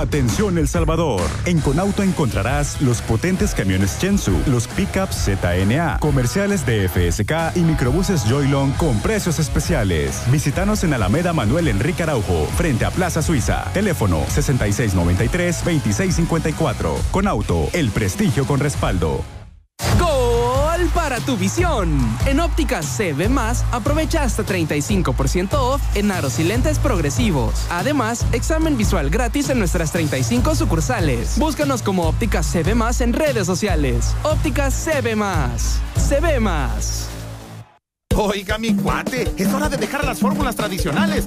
Atención El Salvador. En Conauto encontrarás los potentes camiones Chensu, los pickups ZNA, comerciales de FSK y microbuses Joylon con precios especiales. Visítanos en Alameda Manuel Enrique Araujo, frente a Plaza Suiza. Teléfono 6693-2654. Conauto, el prestigio con respaldo. ¡Gol para tu visión! En Ópticas CB+, aprovecha hasta 35% off en aros y lentes progresivos. Además, examen visual gratis en nuestras 35 sucursales. Búscanos como Ópticas CB+ en redes sociales. Ópticas CB+. CB+. Oiga, mi cuate, es hora de dejar las fórmulas tradicionales